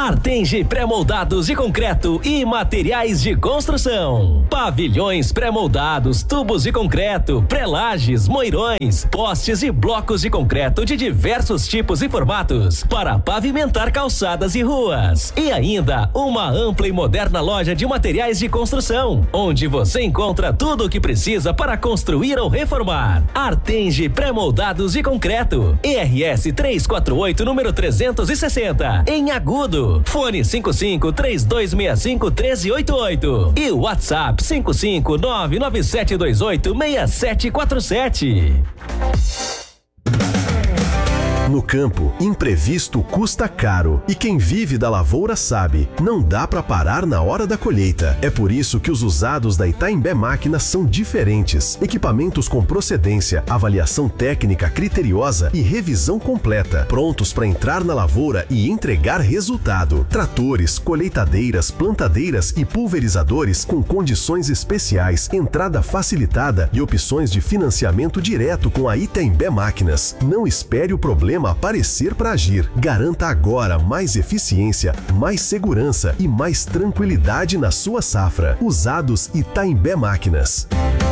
Artenge pré-moldados de concreto e materiais de construção. Pavilhões pré-moldados, tubos de concreto, pré-lajes, moirões, postes e blocos de concreto de diversos tipos e formatos para pavimentar calçadas e ruas. E ainda uma ampla e moderna loja de materiais de construção, onde você encontra tudo o que precisa para construir ou reformar. Artenge pré-moldados de concreto. ERS 348, número 360, em Agudo. Fone 55-3265-1388 e WhatsApp 55997286747. No campo, imprevisto custa caro. E quem vive da lavoura sabe, não dá para parar na hora da colheita. É por isso que os usados da Itaimbé Máquinas são diferentes. Equipamentos com procedência, avaliação técnica criteriosa e revisão completa. Prontos para entrar na lavoura e entregar resultado. Tratores, colheitadeiras, plantadeiras e pulverizadores com condições especiais, entrada facilitada e opções de financiamento direto com a Itaimbé Máquinas. Não espere o problema aparecer para agir. Garanta agora mais eficiência, mais segurança e mais tranquilidade na sua safra. Usados Itaimbé Máquinas.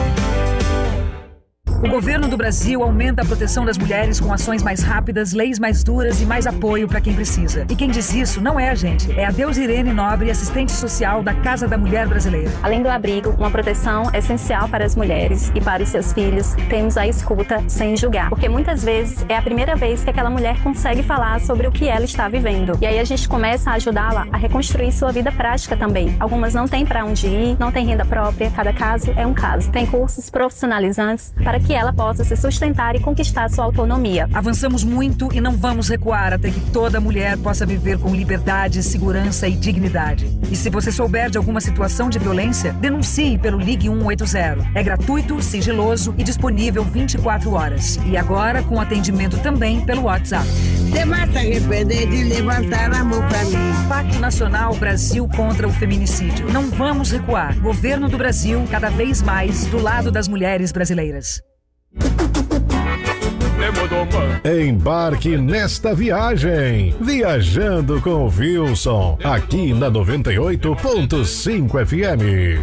O governo do Brasil aumenta a proteção das mulheres com ações mais rápidas, leis mais duras e mais apoio para quem precisa. E quem diz isso não é a gente, é a Deusirene Nobre, assistente social da Casa da Mulher Brasileira. Além do abrigo, uma proteção essencial para as mulheres e para os seus filhos, temos a escuta sem julgar. Porque muitas vezes é a primeira vez que aquela mulher consegue falar sobre o que ela está vivendo. E aí a gente começa a ajudá-la a reconstruir sua vida prática também. Algumas não têm para onde ir, não têm renda própria, cada caso é um caso. Tem cursos profissionalizantes para que ela possa se sustentar e conquistar sua autonomia. Avançamos muito e não vamos recuar até que toda mulher possa viver com liberdade, segurança e dignidade. E se você souber de alguma situação de violência, denuncie pelo Ligue 180. É gratuito, sigiloso e disponível 24 horas. E agora com atendimento também pelo WhatsApp. Você vai se arrepender de levantar a mão pra mim. Pacto Nacional Brasil contra o Feminicídio. Não vamos recuar. Governo do Brasil, cada vez mais do lado das mulheres brasileiras. Embarque nesta viagem, viajando com o Wilson, aqui na 98.5 FM.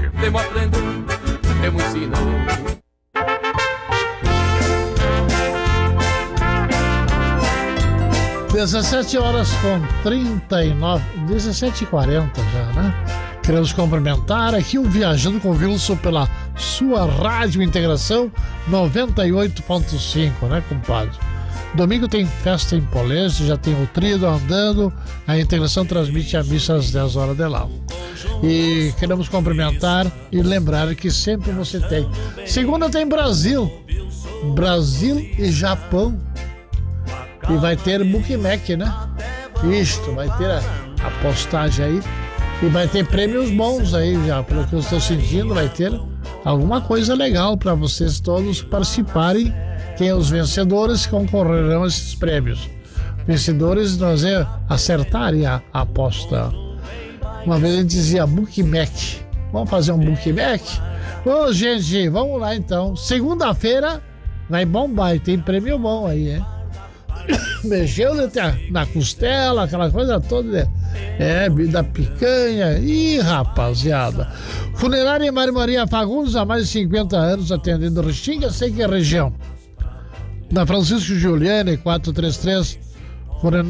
17h39, 17h40 já, né? Queremos cumprimentar aqui o Viajando com o Wilson pela sua Rádio Integração 98.5, né, compadre? Domingo tem festa em Pollense, já tem o tríduo andando, a Integração transmite a missa às 10 horas de lá. E queremos cumprimentar e lembrar que sempre você tem. Segunda tem Brasil e Japão. E vai ter Bookmack, né? Isto, vai ter a postagem aí. E vai ter prêmios bons aí já, pelo que eu estou sentindo, vai ter alguma coisa legal para vocês todos participarem. Quem é os vencedores concorrerão a esses prêmios. Vencedores nós acertarem a aposta. Uma vez a gente dizia Bookmack. Vamos fazer um Bookmack? Ô, gente, vamos lá então. Segunda-feira vai bombar e tem prêmio bom aí, hein? Mexeu na costela, aquela coisa toda, da picanha. Ih, rapaziada. Funerária e Marmoria Fagundes, há mais de 50 anos, atendendo Restinga, sei que é região. Na Francisco Giuliani, 433, fone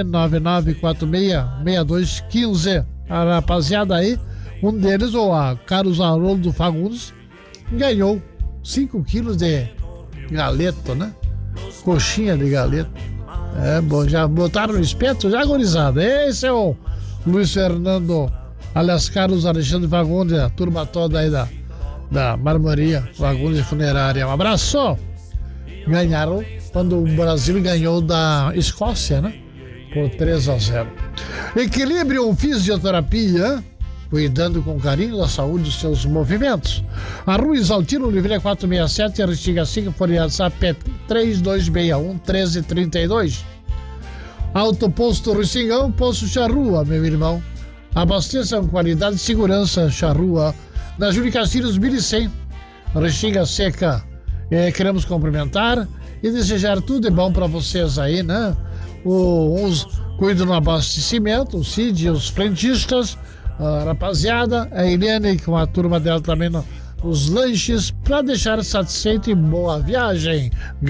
999466215. A rapaziada aí, um deles, ou a Carlos Haroldo Fagundes, ganhou 5 quilos de galeto, né? Coxinha de galeto. É bom, já botaram no espeto, já agonizado. Esse é o Luiz Fernando, aliás, Carlos Alexandre Fagundes, a turma toda aí da Marmoria Fagundes Funerária. Um abraço! Ganharam quando o Brasil ganhou da Escócia, né? Por 3-0. Equilíbrio Fisioterapia, cuidando com carinho da saúde dos seus movimentos. A Rua Exaltino Oliveira 467, Restinga 5, por WhatsApp 3261-1332. Autoposto Restingão, Posto Charrua, meu irmão. Abasteça com qualidade e segurança, Charrua. Na Júlio Castilhos 1100, Restinga Seca. Queremos cumprimentar e desejar tudo de bom para vocês aí, né? cuida no abastecimento, o Cid e os frentistas, a rapaziada, a Eliane com a turma dela também nos lanches, para deixar satisfeito e boa viagem.